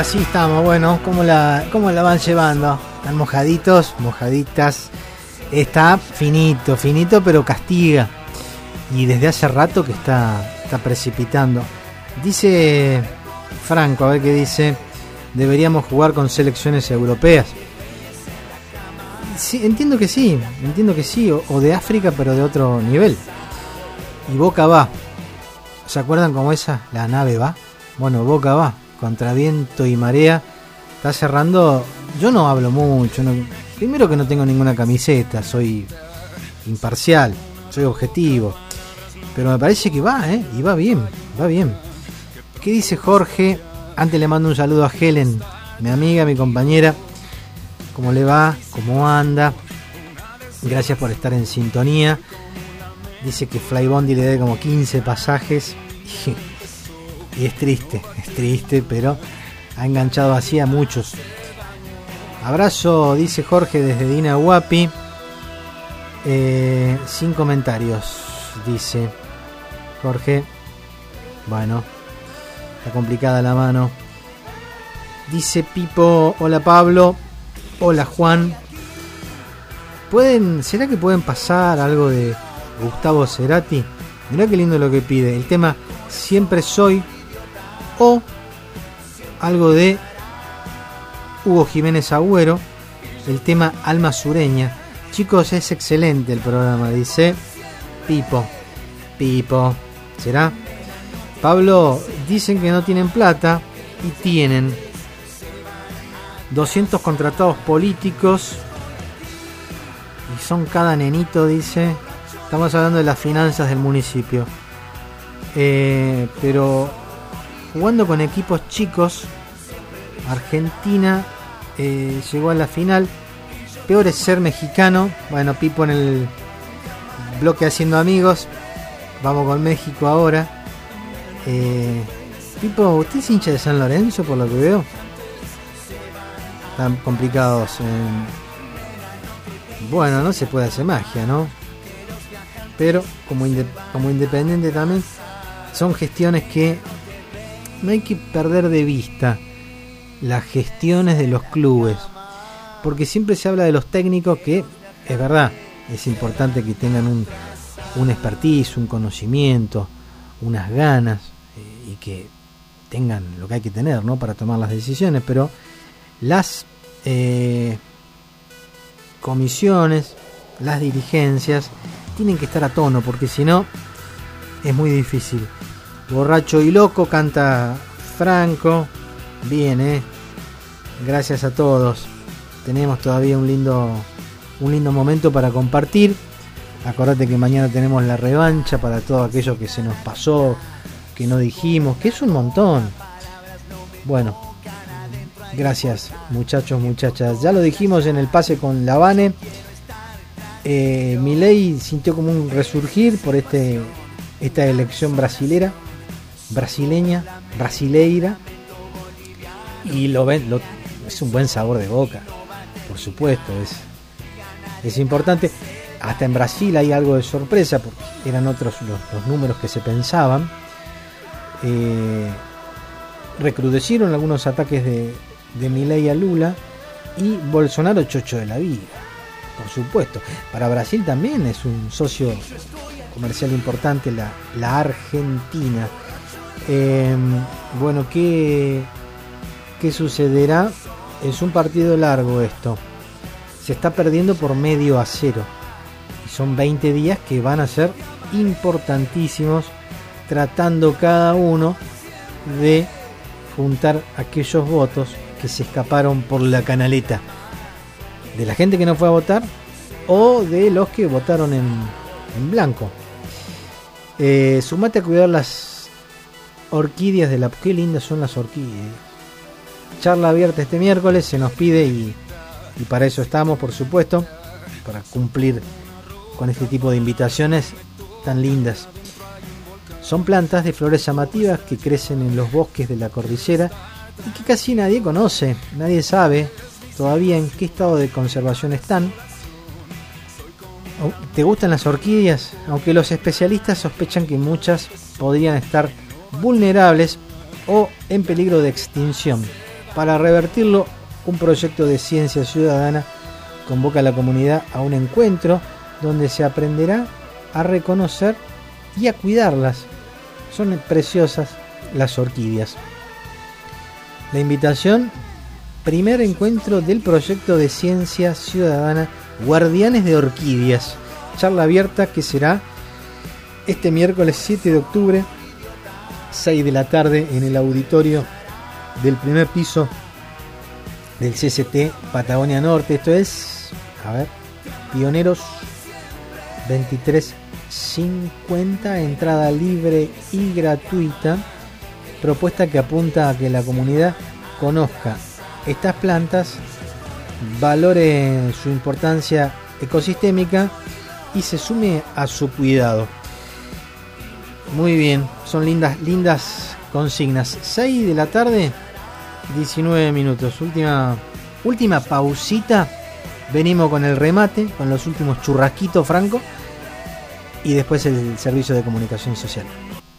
Así estamos, bueno, ¿cómo la van llevando? ¿Están mojaditos, mojaditas? Está finito, pero castiga. Y desde hace rato que está precipitando. Dice Franco, a ver qué dice, deberíamos jugar con selecciones europeas. Sí, entiendo que sí, o de África, pero de otro nivel. Y Boca va. ¿Se acuerdan cómo esa? La nave va. Bueno, Boca va. Contra viento y marea. Está cerrando. Yo no hablo mucho. Primero que no tengo ninguna camiseta. Soy imparcial. Soy objetivo. Pero me parece que va, y va bien. ¿Qué dice Jorge? Antes le mando un saludo a Helen, mi amiga, mi compañera. ¿Cómo le va? ¿Cómo anda? Gracias por estar en sintonía. Dice que Flybondi le dé como 15 pasajes. Y es triste, pero ha enganchado así a muchos. Abrazo, dice Jorge, desde Dina Huapi. Sin comentarios, dice Jorge. Bueno, está complicada la mano. Dice Pipo, hola Pablo, hola Juan. ¿Será que pueden pasar algo de Gustavo Cerati? Mirá qué lindo lo que pide. El tema Siempre Soy, o algo de Hugo Jiménez Agüero, el tema Alma Sureña. Chicos, es excelente el programa, dice Pipo. ¿Será? Pablo, dicen que no tienen plata y tienen 200 contratados políticos y son cada nenito, dice. Estamos hablando de las finanzas del municipio, pero jugando con equipos chicos, Argentina llegó a la final. Peor es ser mexicano. Bueno, Pipo en el bloque Haciendo Amigos. Vamos con México ahora. Pipo, ¿usted es hincha de San Lorenzo por lo que veo? Están complicados. Bueno, no se puede hacer magia, ¿no? Pero como Independiente también son gestiones que no hay que perder de vista. Las gestiones de los clubes, porque siempre se habla de los técnicos, que es verdad, es importante que tengan un expertise, un conocimiento, unas ganas, y que tengan lo que hay que tener, ¿no?, para tomar las decisiones, pero las comisiones, las dirigencias tienen que estar a tono, porque si no es muy difícil. Borracho y loco, canta Franco. Bien, gracias a todos. Tenemos todavía un lindo momento para compartir. Acordate que mañana tenemos la revancha para todo aquello que se nos pasó, que no dijimos, que es un montón. Bueno, gracias muchachos, muchachas. Ya lo dijimos en el pase con Lavane. Milei sintió como un resurgir por esta elección brasileira, y es un buen sabor de boca, por supuesto, es importante. Hasta en Brasil hay algo de sorpresa, porque eran otros los números que se pensaban. Recrudecieron algunos ataques de Milei a Lula, y Bolsonaro chocho de la vida, por supuesto. Para Brasil también es un socio comercial importante la Argentina. Bueno, ¿qué sucederá? Es un partido largo esto. Se está perdiendo por 0-0. Y son 20 días que van a ser importantísimos, tratando cada uno de juntar aquellos votos que se escaparon por la canaleta de la gente que no fue a votar, o de los que votaron en blanco. Sumate a cuidar las orquídeas qué lindas son las orquídeas. Charla abierta este miércoles, se nos pide, y para eso estamos, por supuesto, para cumplir con este tipo de invitaciones tan lindas. Son plantas de flores llamativas que crecen en los bosques de la cordillera y que casi nadie conoce, nadie sabe todavía en qué estado de conservación están. ¿Te gustan las orquídeas? Aunque los especialistas sospechan que muchas podrían estar vulnerables o en peligro de extinción. Para revertirlo, un proyecto de ciencia ciudadana convoca a la comunidad a un encuentro donde se aprenderá a reconocer y a cuidarlas. Son preciosas las orquídeas. La invitación: primer encuentro del proyecto de ciencia ciudadana Guardianes de Orquídeas. Charla abierta que será este miércoles 7 de octubre, 6 de la tarde, en el auditorio del primer piso del CCT Patagonia Norte. Esto es, Pioneros 2350, entrada libre y gratuita. Propuesta que apunta a que la comunidad conozca estas plantas, valore su importancia ecosistémica y se sume a su cuidado. Muy bien, son lindas consignas. 6 de la tarde, 19 minutos. Última pausita. Venimos con el remate, con los últimos churrasquitos, Franco, y después el servicio de comunicación social.